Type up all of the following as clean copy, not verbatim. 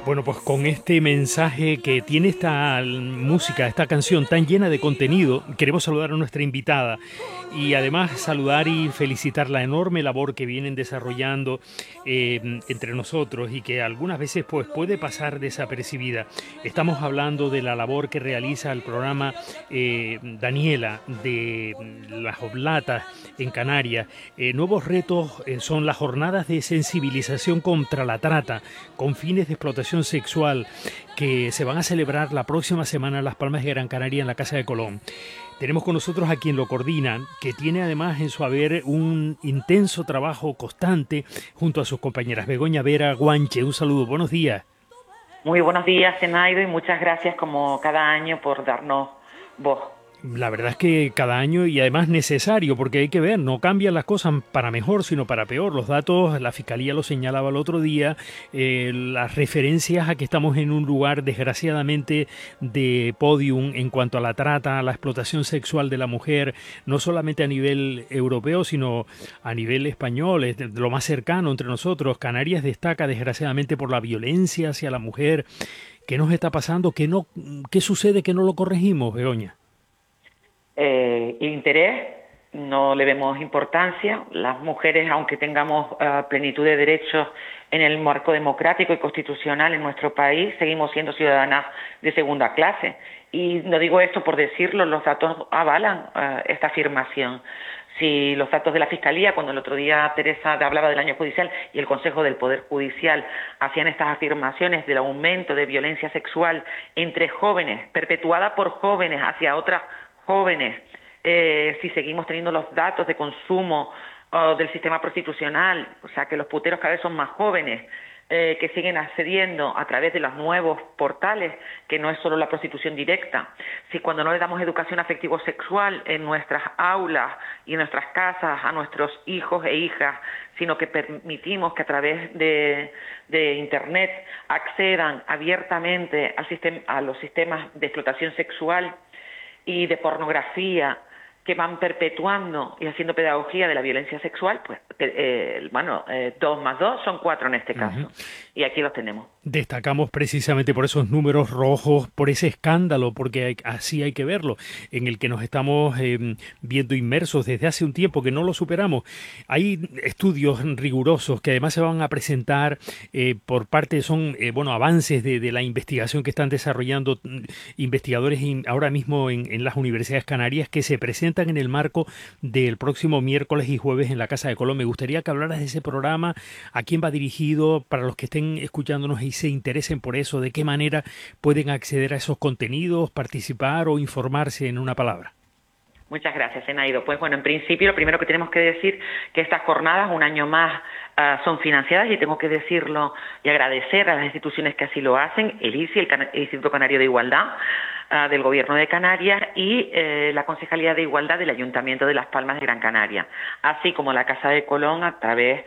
Bueno, pues con este mensaje que tiene esta música, esta canción tan llena de contenido, queremos saludar a nuestra invitada y además saludar y felicitar la enorme labor que vienen desarrollando entre nosotros y que algunas veces pues puede pasar desapercibida. Estamos hablando de la labor que realiza el programa Daniela de las Oblatas en Canarias. Nuevos retos son las jornadas de sensibilización contra la trata con fines de explotación sexual que se van a celebrar la próxima semana en Las Palmas de Gran Canaria en la Casa de Colón. Tenemos con nosotros a quien lo coordina, que tiene además en su haber un intenso trabajo constante junto a sus compañeras. Begoña Vera Guanche, un saludo, buenos días. Muy buenos días, Zenaido, y muchas gracias como cada año por darnos voz. La verdad es que cada año y además necesario, porque hay que ver, no cambian las cosas para mejor, sino para peor. Los datos, la Fiscalía lo señalaba el otro día, las referencias a que estamos en un lugar desgraciadamente de podium en cuanto a la trata, a la explotación sexual de la mujer, no solamente a nivel europeo, sino a nivel español, es lo más cercano entre nosotros. Canarias destaca desgraciadamente por la violencia hacia la mujer. ¿Qué nos está pasando? ¿Qué sucede que no lo corregimos, Begoña? Interés, no le vemos importancia. Las mujeres, aunque tengamos plenitud de derechos en el marco democrático y constitucional en nuestro país, seguimos siendo ciudadanas de segunda clase. Y no digo esto por decirlo, los datos avalan esta afirmación. Si los datos de la Fiscalía, cuando el otro día Teresa hablaba del año judicial y el Consejo del Poder Judicial hacían estas afirmaciones del aumento de violencia sexual entre jóvenes, perpetuada por jóvenes hacia otras jóvenes, si seguimos teniendo los datos de consumo del sistema prostitucional, o sea que los puteros cada vez son más jóvenes, que siguen accediendo a través de los nuevos portales, que no es solo la prostitución directa. Si cuando no le damos educación afectivo-sexual en nuestras aulas y en nuestras casas a nuestros hijos e hijas, sino que permitimos que a través de Internet accedan abiertamente a los sistemas de explotación sexual y de pornografía que van perpetuando y haciendo pedagogía de la violencia sexual, pues, 2 más 2 son 4 en este caso. Y aquí los tenemos. Destacamos precisamente por esos números rojos, por ese escándalo, porque así hay que verlo, en el que nos estamos viendo inmersos desde hace un tiempo, que no lo superamos. Hay estudios rigurosos que además se van a presentar por parte, son avances de la investigación que están desarrollando investigadores ahora mismo en las universidades canarias, que se presentan en el marco del próximo miércoles y jueves en la Casa de Colón. Me gustaría que hablaras de ese programa, a quién va dirigido, para los que estén escuchándonos y se interesen por eso, de qué manera pueden acceder a esos contenidos, participar o informarse, en una palabra. Muchas gracias, Zenaido. Pues bueno, en principio lo primero que tenemos que decir que estas jornadas, un año más, son financiadas, y tengo que decirlo y agradecer a las instituciones que así lo hacen, el ICI, el Instituto Canario de Igualdad, del Gobierno de Canarias, y la Concejalía de Igualdad del Ayuntamiento de Las Palmas de Gran Canaria, así como la Casa de Colón a través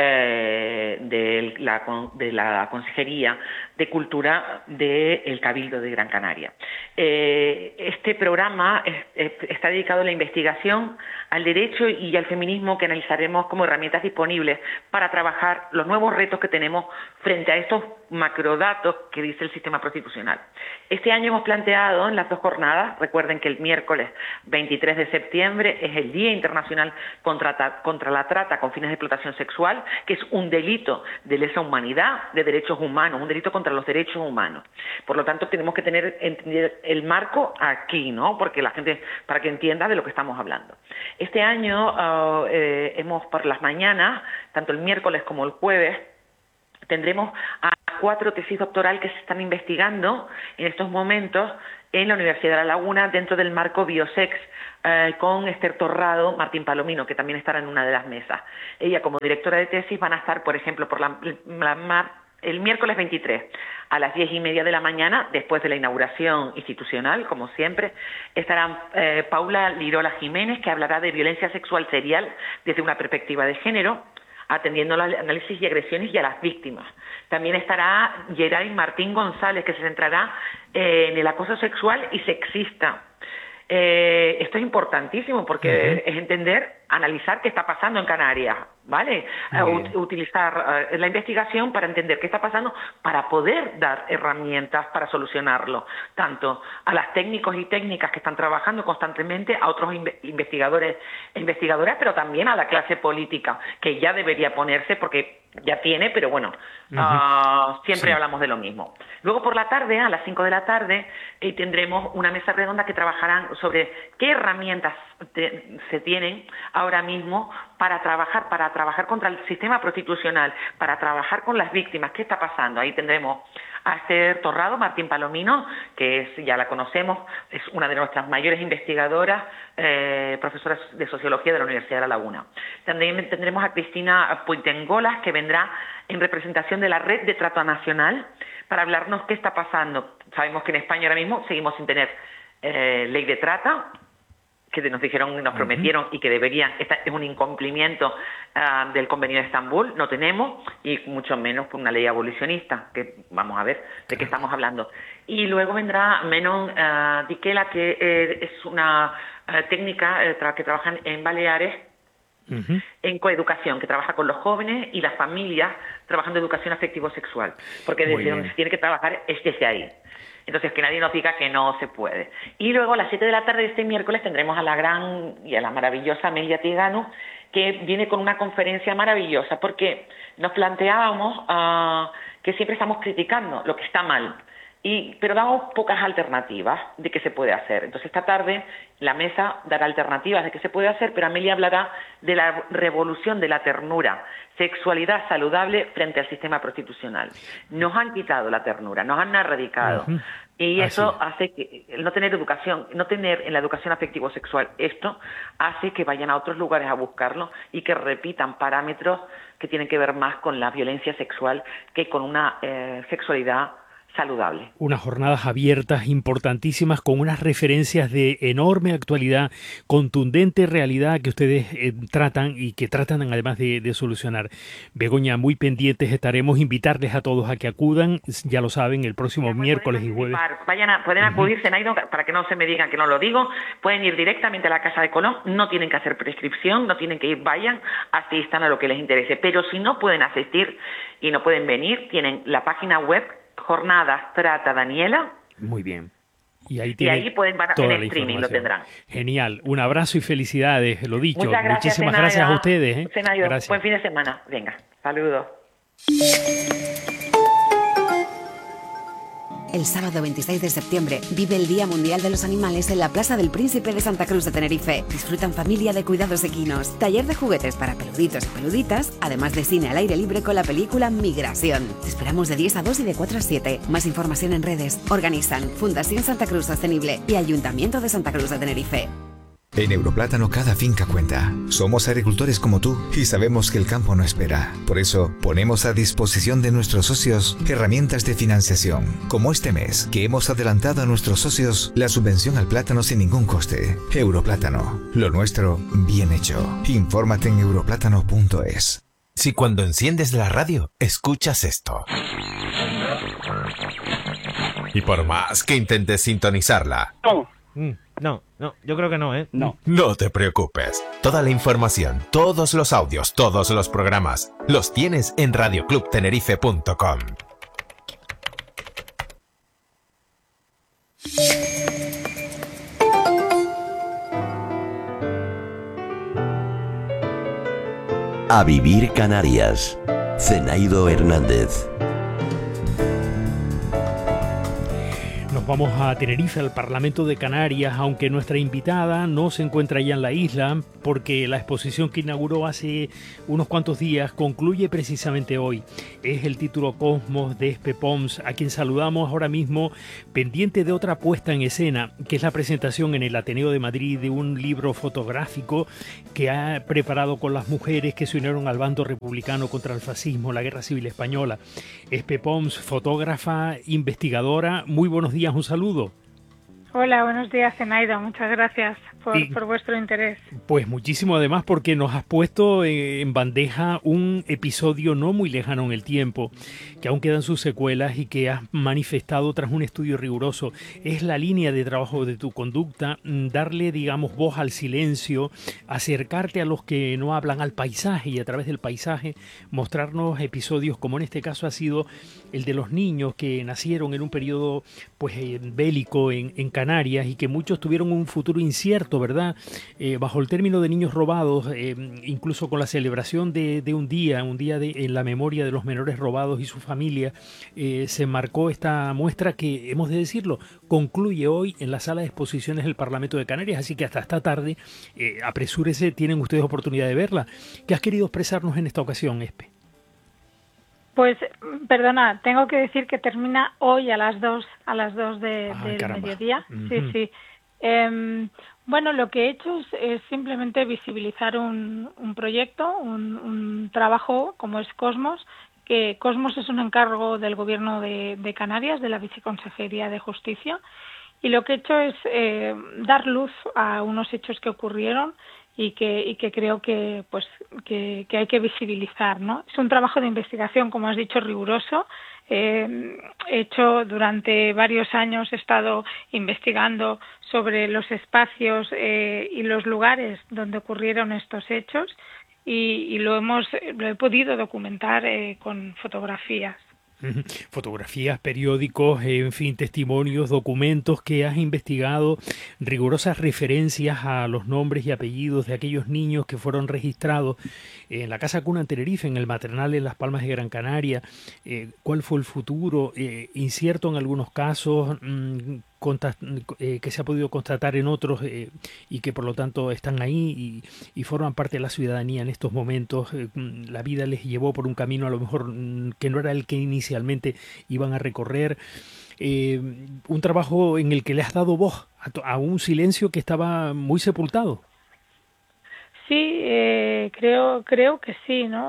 de la Consejería de Cultura del Cabildo de Gran Canaria. Este programa está dedicado a la investigación, al derecho y al feminismo, que analizaremos como herramientas disponibles para trabajar los nuevos retos que tenemos frente a estos macrodatos que dice el sistema prostitucional. Este año hemos planteado en las 2 jornadas, recuerden que el miércoles 23 de septiembre es el Día Internacional contra la Trata con fines de explotación sexual, que es un delito de lesa humanidad, de derechos humanos, un delito contra los derechos humanos. Por lo tanto, tenemos que entender el marco aquí, ¿no? Porque la gente, para que entienda de lo que estamos hablando. Este año hemos por las mañanas, tanto el miércoles como el jueves, tendremos a 4 tesis doctoral que se están investigando en estos momentos en la Universidad de La Laguna dentro del marco Biosex, con Esther Torrado, Martín Palomino, que también estará en una de las mesas. Ella, como directora de tesis, van a estar, por ejemplo, el miércoles 23 a las 10:30 de la mañana, después de la inauguración institucional, como siempre, estarán Paula Lirola Jiménez, que hablará de violencia sexual serial desde una perspectiva de género, atendiendo al análisis y agresiones y a las víctimas. También estará Geray Martín González, que se centrará en el acoso sexual y sexista. Esto es importantísimo porque es entender, analizar qué está pasando en Canarias. ¿vale? Utilizar la investigación para entender qué está pasando, para poder dar herramientas para solucionarlo, tanto a los técnicos y técnicas que están trabajando constantemente, a otros investigadores e investigadoras, pero también a la clase política, que ya debería ponerse, porque ya tiene, pero bueno, siempre hablamos de lo mismo. Luego por la tarde, a las 5 de la tarde, tendremos una mesa redonda que trabajarán sobre qué herramientas se tienen ahora mismo para trabajar contra el sistema prostitucional, para trabajar con las víctimas. ¿Qué está pasando? Ahí tendremos a Esther Torrado, Martín Palomino, que ya la conocemos, es una de nuestras mayores investigadoras, profesora de Sociología de la Universidad de La Laguna. También tendremos a Cristina Puitengolas, que vendrá en representación de la Red de Trata Nacional para hablarnos qué está pasando. Sabemos que en España ahora mismo seguimos sin tener ley de trata, que nos dijeron, nos prometieron y que deberían, es un incumplimiento del Convenio de Estambul, no tenemos, y mucho menos por una ley abolicionista, que vamos a ver de qué estamos hablando. Y luego vendrá Menon Diquela, que es una técnica que trabaja en Baleares, en coeducación, que trabaja con los jóvenes y las familias trabajando en educación afectivo-sexual, porque desde donde se tiene que trabajar es desde ahí. Entonces, que nadie nos diga que no se puede. Y luego, a las 7 de la tarde de este miércoles, tendremos a la gran y a la maravillosa Amelia Tigano, que viene con una conferencia maravillosa, porque nos planteábamos que siempre estamos criticando lo que está mal, pero damos pocas alternativas de qué se puede hacer. Entonces, esta tarde la mesa dará alternativas de qué se puede hacer, pero Amelia hablará de la revolución de la ternura, sexualidad saludable frente al sistema prostitucional. Nos han quitado la ternura, nos han erradicado. Y eso hace que no tener educación, no tener en la educación afectivo-sexual esto, hace que vayan a otros lugares a buscarlo y que repitan parámetros que tienen que ver más con la violencia sexual que con una sexualidad saludable. Unas jornadas abiertas importantísimas con unas referencias de enorme actualidad, contundente realidad que ustedes tratan y que tratan además de solucionar. Begoña, muy pendientes estaremos, invitarles a todos a que acudan, ya lo saben, el próximo miércoles y jueves. Pueden acudirse, Naido, para que no se me digan que no lo digo, pueden ir directamente a la Casa de Colón, no tienen que hacer prescripción, no tienen que ir, vayan, asistan a lo que les interese. Pero si no pueden asistir y no pueden venir, tienen la página web Jornadas Trata Daniela. Muy bien. Y ahí van en streaming, lo tendrán. Genial. Un abrazo y felicidades, lo dicho. Muchas gracias, muchísimas gracias a ustedes. Gracias. Buen fin de semana. Venga, saludos. El sábado 26 de septiembre vive el Día Mundial de los Animales en la Plaza del Príncipe de Santa Cruz de Tenerife. Disfrutan familia de cuidados equinos, taller de juguetes para peluditos y peluditas, además de cine al aire libre con la película Migración. Te esperamos de 10 a 2 y de 4 a 7. Más información en redes. Organizan Fundación Santa Cruz Sostenible y Ayuntamiento de Santa Cruz de Tenerife. En Europlátano cada finca cuenta. Somos agricultores como tú y sabemos que el campo no espera. Por eso, ponemos a disposición de nuestros socios herramientas de financiación, como este mes, que hemos adelantado a nuestros socios la subvención al plátano sin ningún coste. Europlátano, lo nuestro bien hecho. Infórmate en europlátano.es. Si cuando enciendes la radio, escuchas esto, y por más que intentes sintonizarla, No, yo creo que no, ¿eh? No te preocupes. Toda la información, todos los audios, todos los programas, los tienes en radioclubtenerife.com. A vivir Canarias. Zenaido Hernández. Nos vamos a Tenerife, al Parlamento de Canarias, aunque nuestra invitada no se encuentra allá en la isla, porque la exposición que inauguró hace unos cuantos días concluye precisamente hoy. Es el título Cosmos de Espe Pons, a quien saludamos ahora mismo, pendiente de otra puesta en escena, que es la presentación en el Ateneo de Madrid de un libro fotográfico que ha preparado con las mujeres que se unieron al bando republicano contra el fascismo, la Guerra Civil Española. Espe Pons, fotógrafa, investigadora, muy buenos días, un saludo. Hola, buenos días, Zenaido. Muchas gracias por vuestro interés. Pues muchísimo, además, porque nos has puesto en bandeja un episodio no muy lejano en el tiempo, que aún quedan sus secuelas y que has manifestado tras un estudio riguroso. Es la línea de trabajo de tu conducta, darle, digamos, voz al silencio, acercarte a los que no hablan, al paisaje, y a través del paisaje mostrarnos episodios como en este caso ha sido el de los niños que nacieron en un periodo pues bélico en Canarias, y que muchos tuvieron un futuro incierto, ¿verdad? Bajo el término de niños robados, incluso con la celebración de un día en la memoria de los menores robados y su familia, se marcó esta muestra que, hemos de decirlo, concluye hoy en la sala de exposiciones del Parlamento de Canarias, así que hasta esta tarde, apresúrese, tienen ustedes oportunidad de verla. ¿Qué has querido expresarnos en esta ocasión, Espe? Pues, perdona, tengo que decir que termina hoy a las 2 del mediodía. Sí. Bueno, lo que he hecho es simplemente visibilizar un proyecto, un trabajo como es Cosmos, que Cosmos es un encargo del Gobierno de Canarias, de la Viceconsejería de Justicia, y lo que he hecho es dar luz a unos hechos que ocurrieron y que creo que hay que visibilizar, ¿no? Es un trabajo de investigación, como has dicho, riguroso. He hecho durante varios años, he estado investigando sobre los espacios y los lugares donde ocurrieron estos hechos, y lo he podido documentar con fotografías. Fotografías, periódicos, en fin, testimonios, documentos que has investigado, rigurosas referencias a los nombres y apellidos de aquellos niños que fueron registrados en la Casa Cuna en Tenerife, en el maternal en Las Palmas de Gran Canaria. ¿Cuál fue el futuro? Incierto en algunos casos, que se ha podido constatar en otros, y que por lo tanto están ahí y forman parte de la ciudadanía en estos momentos. La vida les llevó por un camino a lo mejor que no era el que inicialmente iban a recorrer. Un trabajo en el que le has dado voz a un silencio que estaba muy sepultado. Sí, creo que sí, ¿no?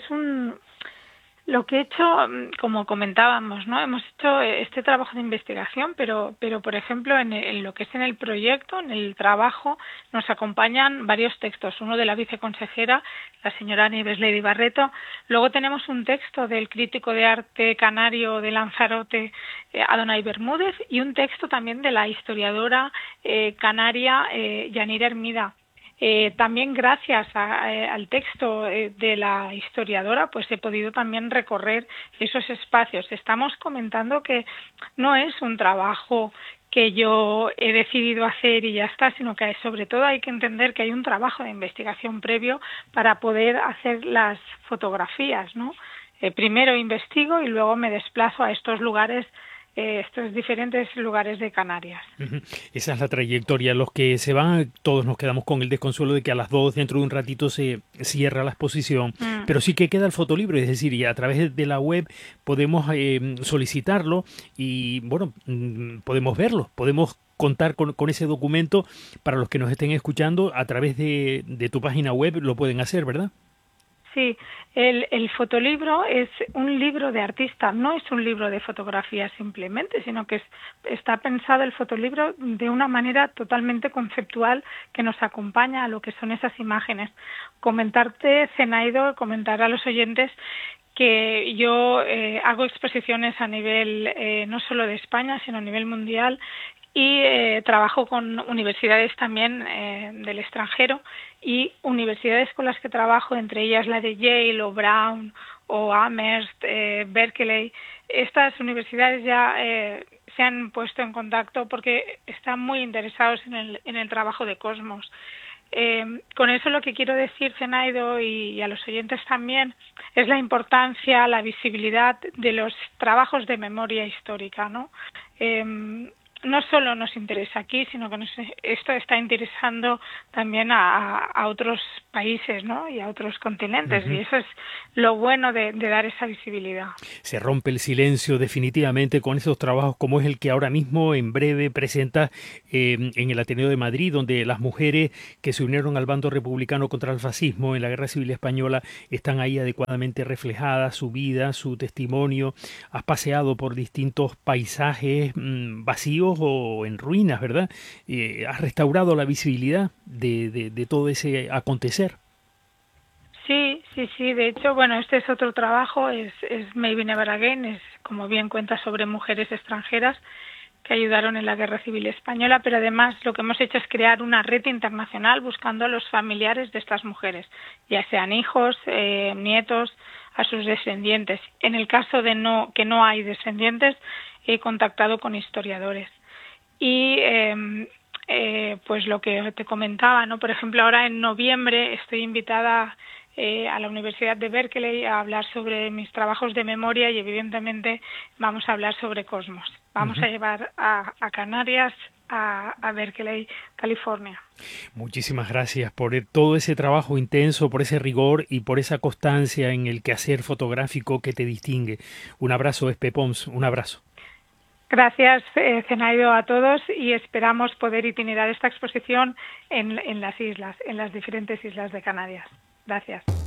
Lo que he hecho, como comentábamos, ¿no? Hemos hecho este trabajo de investigación, pero por ejemplo, en lo que es en el proyecto, en el trabajo, nos acompañan varios textos. Uno de la viceconsejera, la señora Nieves Lady Barreto. Luego tenemos un texto del crítico de arte canario de Lanzarote, Adonai Bermúdez, y un texto también de la historiadora canaria Yanira Hermida. También gracias al texto de la historiadora, pues he podido también recorrer esos espacios. Estamos comentando que no es un trabajo que yo he decidido hacer y ya está, sino que sobre todo hay que entender que hay un trabajo de investigación previo para poder hacer las fotografías, ¿no? Primero investigo y luego me desplazo a estos lugares, estos diferentes lugares de Canarias. Esa es la trayectoria. Los que se van, todos nos quedamos con el desconsuelo de que a las 2, dentro de un ratito, se cierra la exposición, pero sí que queda el fotolibro, es decir, y a través de la web podemos solicitarlo y, bueno, podemos verlo, podemos contar con ese documento. Para los que nos estén escuchando, a través de tu página web lo pueden hacer, ¿verdad? Sí, el fotolibro es un libro de artista, no es un libro de fotografía simplemente, sino que está pensado el fotolibro de una manera totalmente conceptual que nos acompaña a lo que son esas imágenes. Comentarte, Zenaido, comentar a los oyentes que yo hago exposiciones a nivel no solo de España, sino a nivel mundial, y trabajo con universidades también del extranjero, y universidades con las que trabajo, entre ellas la de Yale o Brown o Amherst, Berkeley. Estas universidades ya se han puesto en contacto porque están muy interesados en el trabajo de Cosmos. Con eso lo que quiero decir, Zenaido, y a los oyentes también, es la importancia, la visibilidad de los trabajos de memoria histórica, ¿no? No solo nos interesa aquí, sino que esto está interesando también a otros países, ¿no? Y a otros continentes, y eso es lo bueno de dar esa visibilidad. Se rompe el silencio definitivamente con esos trabajos como es el que ahora mismo en breve presenta en el Ateneo de Madrid, donde las mujeres que se unieron al bando republicano contra el fascismo en la Guerra Civil Española están ahí adecuadamente reflejadas, su vida, su testimonio. Has paseado por distintos paisajes vacíos destruidos o en ruinas, ¿verdad? Has restaurado la visibilidad de todo ese acontecer. Sí. De hecho, bueno, este es otro trabajo, es Maybe Never Again, es, como bien cuenta, sobre mujeres extranjeras que ayudaron en la Guerra Civil Española, pero además lo que hemos hecho es crear una red internacional buscando a los familiares de estas mujeres, ya sean hijos, nietos, a sus descendientes. En el caso de que no hay descendientes, he contactado con historiadores. Y pues lo que te comentaba, ¿no? Por ejemplo, ahora en noviembre estoy invitada a la Universidad de Berkeley a hablar sobre mis trabajos de memoria y evidentemente vamos a hablar sobre Cosmos. Vamos a llevar a Canarias a Berkeley, California. Muchísimas gracias por todo ese trabajo intenso, por ese rigor y por esa constancia en el quehacer fotográfico que te distingue. Un abrazo, Espe Pons, un abrazo. Gracias, Zenaido, a todos, y esperamos poder itinerar esta exposición en las islas, en las diferentes islas de Canarias. Gracias.